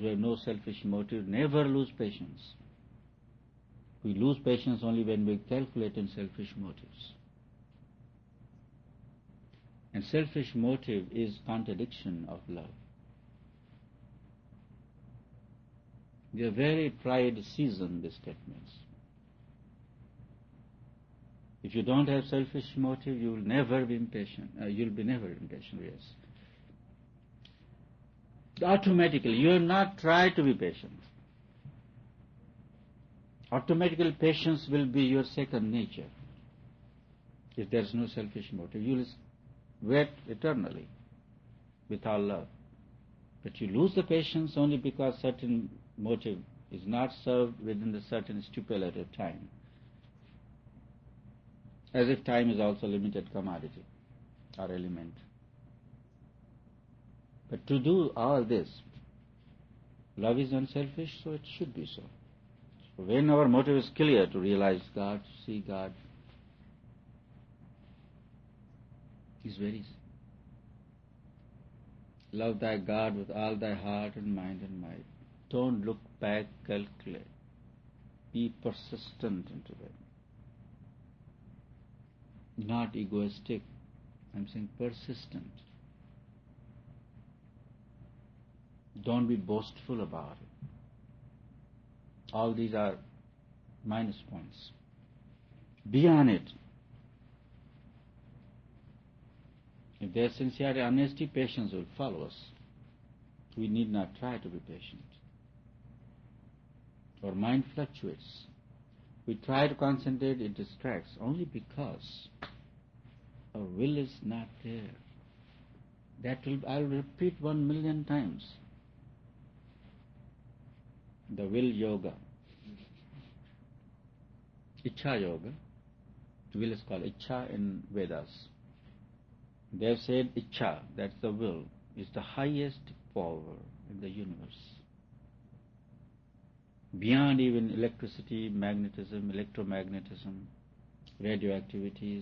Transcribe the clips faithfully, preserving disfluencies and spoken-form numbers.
who have no selfish motive never lose patience. We lose patience only when we calculate in selfish motives. And selfish motive is contradiction of love. We are very pride-seasoned, these statements. If you don't have selfish motive, you will never be impatient. Uh, you'll be never impatient, yes. Automatically, you will not try to be patient. Automatically, patience will be your second nature. If there is no selfish motive, you will wait eternally without love. But you lose the patience only because certain motive is not served within the certain stipulated time. As if time is also a limited commodity or element. But to do all this, love is unselfish, so it should be so. So when our motive is clear to realize God, to see God, it's very easy. Love thy God with all thy heart and mind and might. Don't look back, calculate. Be persistent into it. Not egoistic. I'm saying persistent. Don't be boastful about it. All these are minus points. Be on it. If there is sincerity, honesty, patience will follow us. We need not try to be patient. Our mind fluctuates. We try to concentrate, it distracts only because our will is not there. That will, I'll repeat one million times. The will yoga. Ichha yoga. Will is called Ichha in Vedas. They have said Ichha, that's the will, is the highest power in the universe. Beyond even electricity, magnetism, electromagnetism, radioactivities,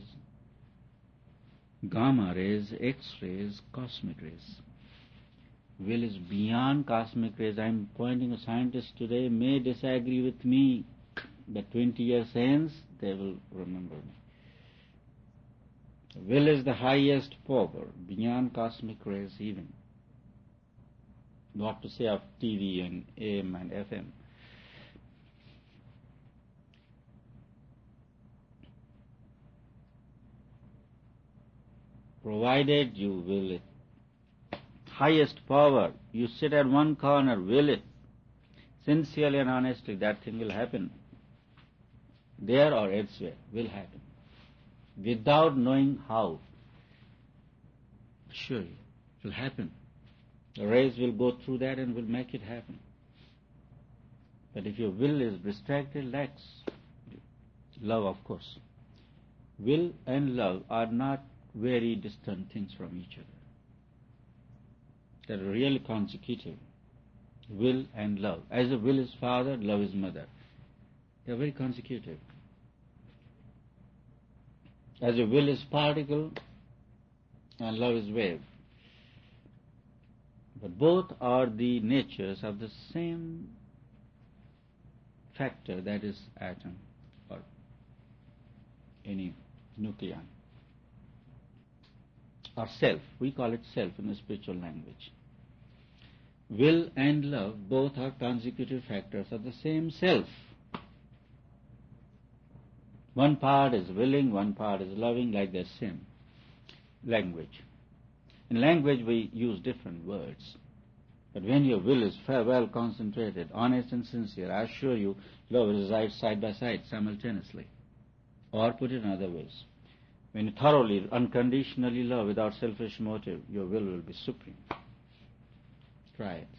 gamma rays, X-rays, cosmic rays. Will is beyond cosmic rays. I am pointing a scientist today may disagree with me, but twenty years hence they will remember me. Will is the highest power, beyond cosmic rays even. What to say of T V and A M and F M. Provided you will it. Highest power, you sit at one corner, will it. Sincerely and honestly, that thing will happen. There or elsewhere, will happen. Without knowing how. Sure, it will happen. The rays will go through that and will make it happen. But if your will is distracted, lax. Love, of course. Will and love are not very distant things from each other. They're really consecutive. Will and love. As a will is father, love is mother. They're very consecutive. As a will is particle and love is wave. But both are the natures of the same factor, that is atom or any nucleon. Or self. We call it self in the spiritual language. Will and love both are consecutive factors of the same self. One part is willing, one part is loving, like the same language. In language we use different words. But when your will is well concentrated, honest and sincere, I assure you, love resides side by side simultaneously. Or put it in other ways. When you thoroughly, unconditionally love without selfish motive, your will will be supreme. Try it.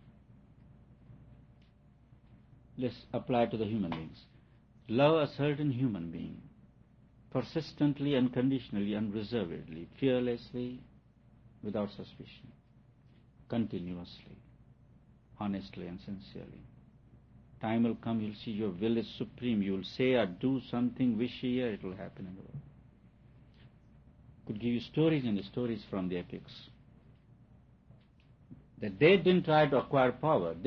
Let's apply to the human beings. Love a certain human being, persistently, unconditionally, unreservedly, fearlessly, without suspicion, continuously, honestly and sincerely. Time will come, you'll see your will is supreme. You'll say or do something, wish here, it will happen in the world. Could give you stories and stories from the epics. That they didn't try to acquire power.